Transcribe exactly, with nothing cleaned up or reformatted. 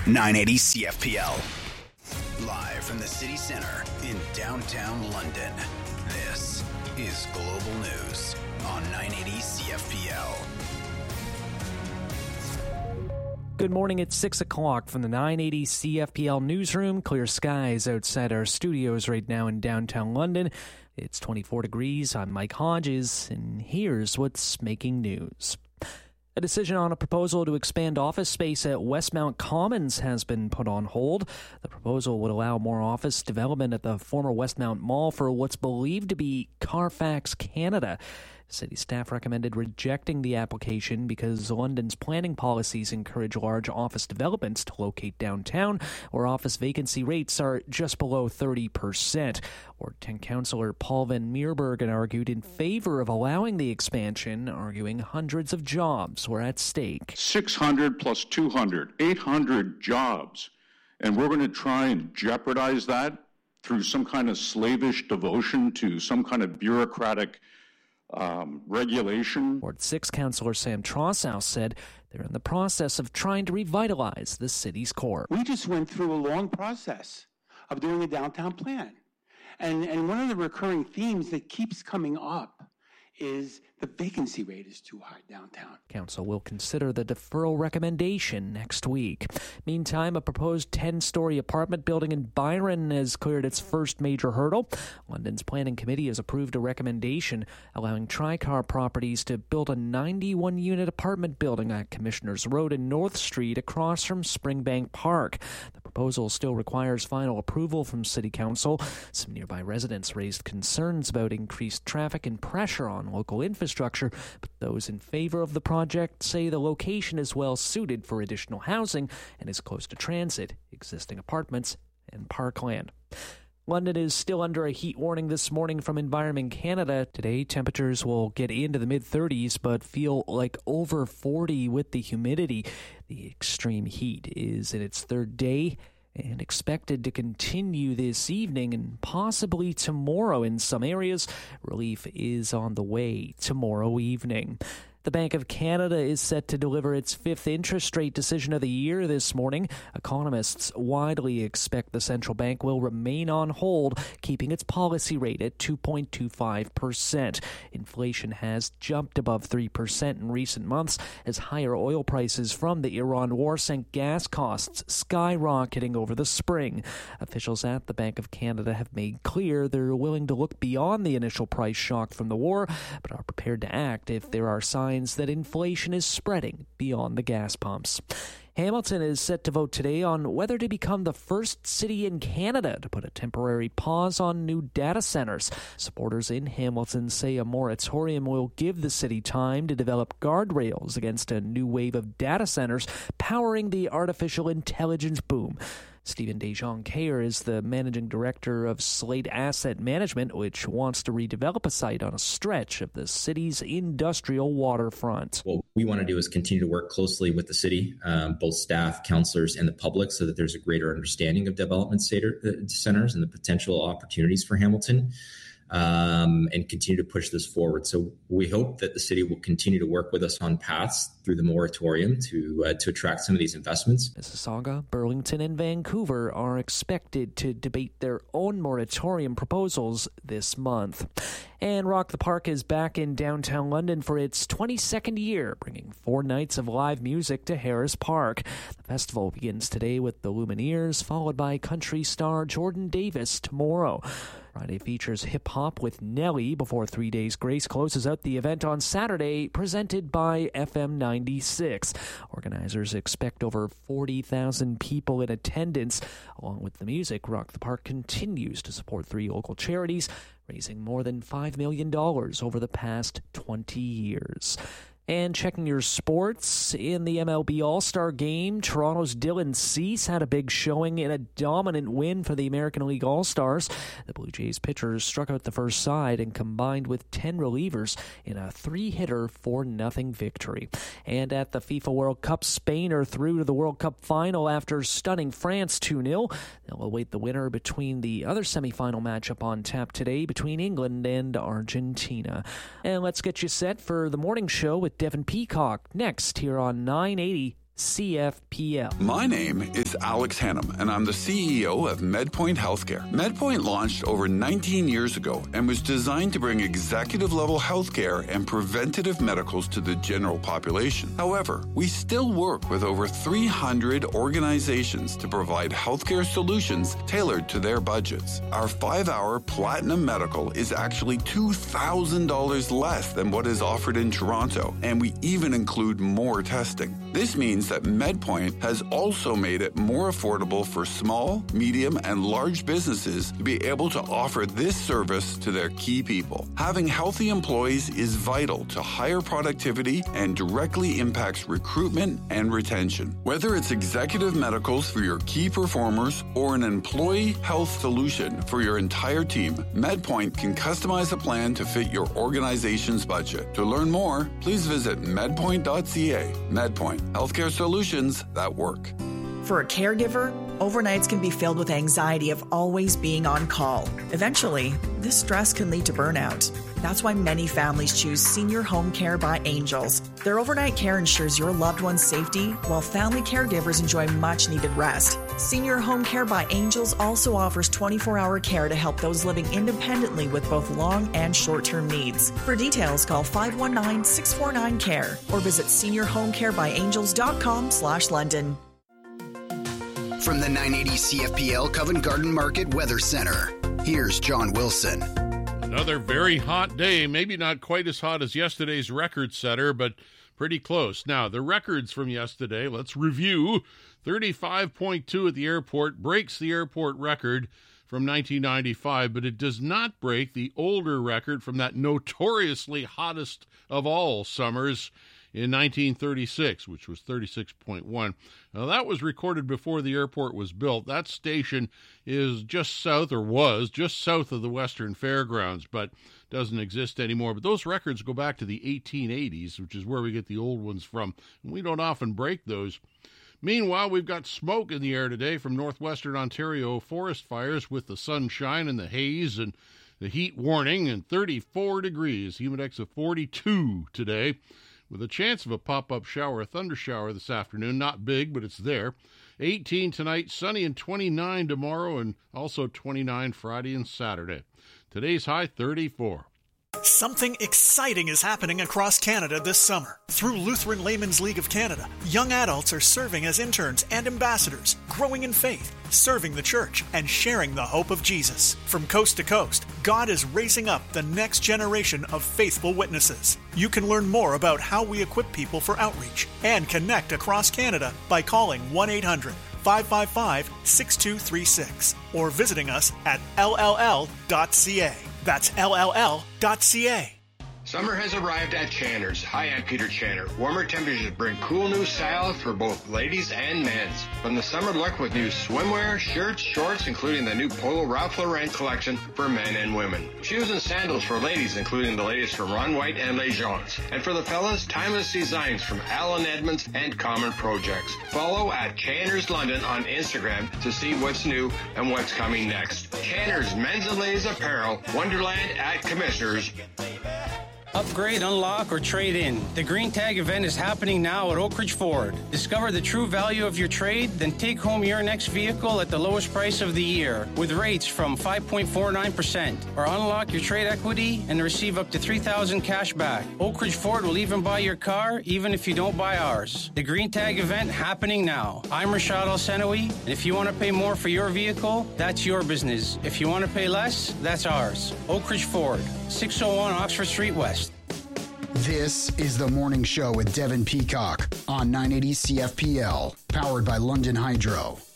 nine eighty C F P L. Live from the city center in downtown London, this is Global News on nine eighty C F P L. Good morning, it's six o'clock from the nine eighty C F P L newsroom. Clear skies outside our studios right now in downtown London. It's twenty-four degrees. I'm Mike Hodges, and here's what's making news. A decision on a proposal to expand office space at Westmount Commons has been put on hold. The proposal would allow more office development at the former Westmount Mall for what's believed to be Carfax Canada. City staff recommended rejecting the application because London's planning policies encourage large office developments to locate downtown, where office vacancy rates are just below thirty percent. Ward ten Councillor Paul Van Meerbergen argued in favor of allowing the expansion, arguing hundreds of jobs were at stake. six hundred plus two hundred, eight hundred jobs. And we're going to try and jeopardize that through some kind of slavish devotion to some kind of bureaucratic Um, regulation. Ward six Councillor Sam Trossow said they're in the process of trying to revitalize the city's core. We just went through a long process of doing a downtown plan. And, and one of the recurring themes that keeps coming up is the vacancy rate is too high downtown. Council will consider the deferral recommendation next week. Meantime, a proposed ten-story apartment building in Byron has cleared its first major hurdle. London's Planning Committee has approved a recommendation allowing Tricar Properties to build a ninety-one unit apartment building at Commissioners Road and North Street across from Springbank Park. The proposal still requires final approval from City Council. Some nearby residents raised concerns about increased traffic and pressure on local infrastructure, but those in favor of the project say the location is well suited for additional housing and is close to transit, existing apartments, and parkland. London is still under a heat warning this morning from Environment Canada. Today, temperatures will get into the mid-thirties, but feel like over forty with the humidity. The extreme heat is in its third day and expected to continue this evening and possibly tomorrow in some areas. Relief is on the way tomorrow evening. The Bank of Canada is set to deliver its fifth interest rate decision of the year this morning. Economists widely expect the central bank will remain on hold, keeping its policy rate at two point two five percent. Inflation has jumped above three percent in recent months as higher oil prices from the Iran war sent gas costs skyrocketing over the spring. Officials at the Bank of Canada have made clear they're willing to look beyond the initial price shock from the war, but are prepared to act if there are signs that inflation is spreading beyond the gas pumps. Hamilton is set to vote today on whether to become the first city in Canada to put a temporary pause on new data centers. Supporters in Hamilton say a moratorium will give the city time to develop guardrails against a new wave of data centers powering the artificial intelligence boom. Stephen DeJonge-Kayer is the managing director of Slate Asset Management, which wants to redevelop a site on a stretch of the city's industrial waterfront. What we want to do is continue to work closely with the city, um, both staff, councillors, and the public, so that there's a greater understanding of development centers and the potential opportunities for Hamilton. Um, and continue to push this forward. So we hope that the city will continue to work with us on paths through the moratorium to uh, to attract some of these investments. Mississauga, Burlington, and Vancouver are expected to debate their own moratorium proposals this month. And Rock the Park is back in downtown London for its twenty-second year, bringing four nights of live music to Harris Park. The festival begins today with the Lumineers, followed by country star Jordan Davis tomorrow. Friday features hip-hop with Nelly before Three Days Grace closes out the event on Saturday, presented by F M ninety-six. Organizers expect over forty thousand people in attendance. Along with the music, Rock the Park continues to support three local charities, raising more than five million dollars over the past twenty years. And checking your sports, in the M L B All-Star Game, Toronto's Dylan Cease had a big showing in a dominant win for the American League All-Stars. The Blue Jays pitchers struck out the first side and combined with ten relievers in a three-hitter four nothing victory. And at the FIFA World Cup, Spain are through to the World Cup final after stunning France two nil. They'll await the winner between the other semifinal matchup on tap today between England and Argentina. And let's get you set for the morning show with Devin Peacock next here on nine eighty C F P L. My name is Alex Hannum, and I'm the C E O of MedPoint Healthcare. MedPoint launched over nineteen years ago and was designed to bring executive-level healthcare and preventative medicals to the general population. However, we still work with over three hundred organizations to provide healthcare solutions tailored to their budgets. Our five-hour Platinum Medical is actually two thousand dollars less than what is offered in Toronto, and we even include more testing. This means that MedPoint has also made it more affordable for small, medium, and large businesses to be able to offer this service to their key people. Having healthy employees is vital to higher productivity and directly impacts recruitment and retention. Whether it's executive medicals for your key performers or an employee health solution for your entire team, MedPoint can customize a plan to fit your organization's budget. To learn more, please visit medpoint dot c a. MedPoint, healthcare solutions that work. For a caregiver, overnights can be filled with anxiety of always being on call. Eventually, this stress can lead to burnout. That's why many families choose Senior Home Care by Angels. Their overnight care ensures your loved one's safety, while family caregivers enjoy much-needed rest. Senior Home Care by Angels also offers twenty-four hour care to help those living independently with both long and short-term needs. For details, call five one nine, six four nine, C A R E or visit senior home care by angels dot com slash London. From the nine eighty C F P L Covent Garden Market Weather Center, here's John Wilson. Another very hot day, maybe not quite as hot as yesterday's record setter, but pretty close. Now, the records from yesterday, let's review. thirty-five point two at the airport breaks the airport record from nineteen ninety-five, but it does not break the older record from that notoriously hottest of all summers in nineteen thirty-six, which was thirty-six point one. Now, that was recorded before the airport was built. That station is just south, or was, just south of the Western Fairgrounds, but doesn't exist anymore. But those records go back to the eighteen eighties, which is where we get the old ones from, and we don't often break those. Meanwhile, we've got smoke in the air today from northwestern Ontario forest fires with the sunshine and the haze and the heat warning, and thirty-four degrees, humidex of forty-two today, with a chance of a pop-up shower, a thunder shower this afternoon. Not big, but it's there. eighteen tonight, sunny and twenty-nine tomorrow, and also twenty-nine Friday and Saturday. Today's high, thirty-four. Something exciting is happening across Canada this summer. Through Lutheran Laymen's League of Canada, young adults are serving as interns and ambassadors, growing in faith, serving the church, and sharing the hope of Jesus. From coast to coast, God is raising up the next generation of faithful witnesses. You can learn more about how we equip people for outreach and connect across Canada by calling one eight hundred, five five five, six two three six or visiting us at L L L dot C A. That's L L L dot C A. Summer has arrived at Channer's. Hi, I'm Peter Channer. Warmer temperatures bring cool new styles for both ladies and men's. From the summer look with new swimwear, shirts, shorts, including the new Polo Ralph Lauren collection for men and women. Shoes and sandals for ladies, including the latest from Ron White and Les Gens. And for the fellas, timeless designs from Alan Edmonds and Common Projects. Follow at Channer's London on Instagram to see what's new and what's coming next. Channer's Men's and Ladies Apparel, Wonderland at Commissioners. Upgrade, unlock, or trade in. The Green Tag event is happening now at Oak Ridge Ford. Discover the true value of your trade, then take home your next vehicle at the lowest price of the year with rates from five point four nine percent. Or unlock your trade equity and receive up to three thousand dollars cash back. Oak Ridge Ford will even buy your car, even if you don't buy ours. The Green Tag event happening now. I'm Rashad El-Senoui, and if you want to pay more for your vehicle, that's your business. If you want to pay less, that's ours. Oak Ridge Ford, six oh one Oxford Street West. This is The Morning Show with Devin Peacock on nine eighty C F P L, powered by London Hydro.